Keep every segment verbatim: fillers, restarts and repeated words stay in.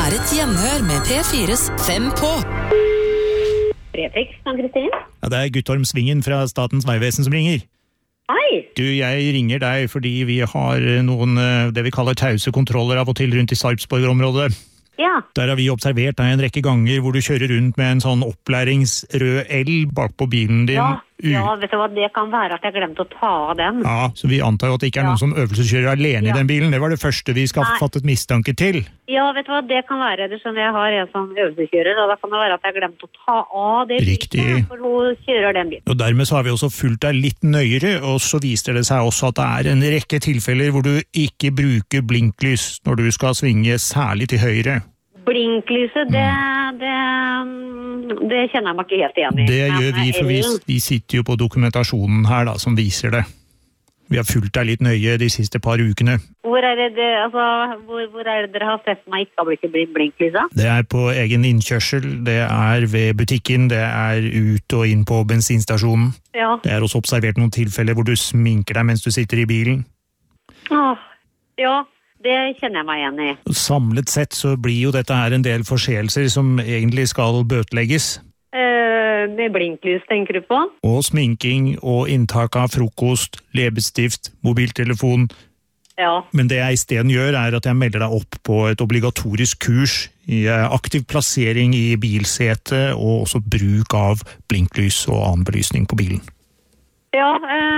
er et gjenhør med P fires Fem på. Fredrik, Ann-Kristin? Ja, det er Guttorm Svingen fra Statens Vegvesen som ringer. Hei! Du, jeg ringer deg fordi vi har noen, det vi kaller tause kontroller av og til rundt i Sarpsborg-området. Ja. Der har vi observert deg en rekke ganger hvor du kjører rundt med en sånn opplærings-rød L bak på bilen din. Ja, ja, vet du hva, det kan være at jeg glemte å ta av den. Ja, så vi antar jo at det ikke er Ja. noen som øvelseskjører alene Ja. i den bilen. Det var det første vi skal Nei. fattet mistanke til. Ja, vet du hva, det kan være. Du skjønner, jeg har en som øvelseskjører, og da kan det være at jeg glemte å ta av det Riktig. bilen, for hun kjører den bilen. Og dermed så har vi også fulgt deg litt nøyere, og så viser det seg også at det er en rekke tilfeller hvor du ikke bruker blinklys når du skal svinge særlig til høyre. Blinklyset, det, det, det kjenner jeg meg ikke helt igjen i. Det Men, gjør vi, for vi, Ellen, vi sitter jo på dokumentasjonen her da, som viser det. Vi har fulgt deg litt nøye de siste par ukene. Hvor er det, det altså, hvor, hvor er det dere har sett meg ikke har blitt blink- blinklyset? Det er på egen innkjørsel, det er ved butikken, det er ut og inn på bensinstasjonen. Ja. Det er også observert noen tilfeller hvor du sminker deg mens du sitter i bilen. Åh, ja, det kjenner jeg meg igjen i. Samlet sett så blir jo dette her en del forseelser som egentlig skal bøtelegges. Eh, med blinklys, tenker du på? Og sminking og inntak av frokost, leppestift, mobiltelefon. Ja. Men det jeg i stedet gjør er at jeg melder deg opp på et obligatorisk kurs i aktiv plassering i bilsete og også bruk av blinklys og annen belysning på bilen. Ja,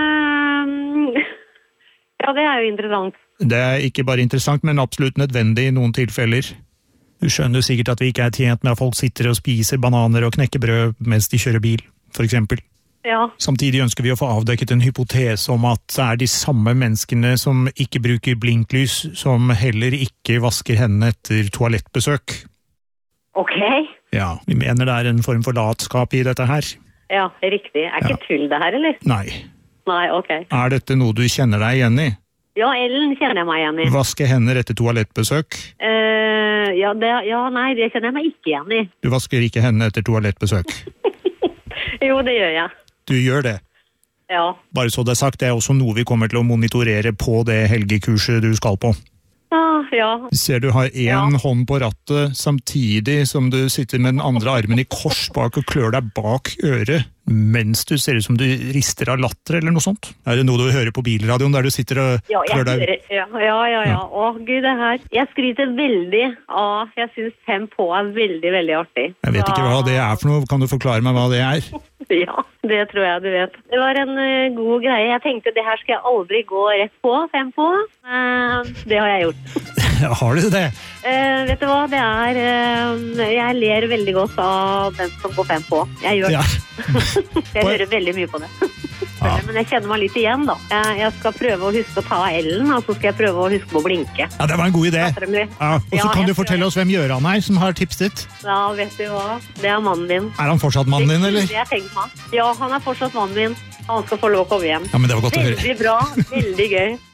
eh, ja, det er jo interessant. Det er ikke bare interessant, men absolutt nødvendig i noen tilfeller. Du skjønner sikkert at vi ikke er tjent med at folk sitter og spiser bananer og knekker brød mens de kjører bil, for eksempel. Ja. Samtidig ønsker vi å få avdekket en hypotese om at det er de samme menneskene som ikke bruker blinklys, som heller ikke vasker hendene etter toalettbesøk. Ok. Ja, vi mener det er en form for latskap i dette her. Ja, riktig. Er ikke Ja. tull det her, eller? Nei. Nei, ok. Er dette noe du kjenner deg igjen i? Ja, Ellen kjenner jeg meg igjen i. Vaske hender etter toalettbesøk? Eh, ja, det, ja, nei, det kjenner jeg meg ikke igjen i. Du vasker ikke hendene etter toalettbesøk. Jo, det gjør jeg. Du gjør det. Ja. Bare så det er sagt, det er også noe vi kommer til å monitorere på det helgekurset du skal på. Ah, ja. Ser du har en Ja. hånd på rattet samtidig som du sitter med den andre armen i kors bak og klør deg bak øret, mens du ser ut som du rister av latter eller noe sånt. Er det noe du hører på bilradioen der du sitter og Ja, jeg klør deg? hører, ja, ja, ja, ja. Å, Gud, det her. Jeg skryter veldig av, jeg synes Fem på er veldig, veldig artig. Jeg vet ikke hva det er for noe, kan du forklare meg hva det er? Ja, det tror jeg du vet. Det var en uh, god greie. Jeg tenkte det her skal jeg aldri gå rett på, Fem på. Uh, det har jeg gjort. Har du det? Uh, vet du hva, det er, uh, jeg ler veldig godt av den som går Fem på. Jeg gjør det. Ja. Jeg hører veldig mye på det. Ja. Men jeg kjenner meg litt igjen da. Jeg, jeg skal prøve å huske å ta Ellen, og så skal jeg prøve å huske å blinke. Ja, det var en god idé. Ja, og så Ja, kan jeg du fortelle oss hvem Gjøran er som har tipset. Ja, vet du hva? Det er mannen din. Er han fortsatt mannen din, eller? Det har jeg tenkt meg. Ja, han er fortsatt mannen min. Han skal få lov å komme hjem. Ja, men det var godt å høre. Veldig bra, veldig gøy.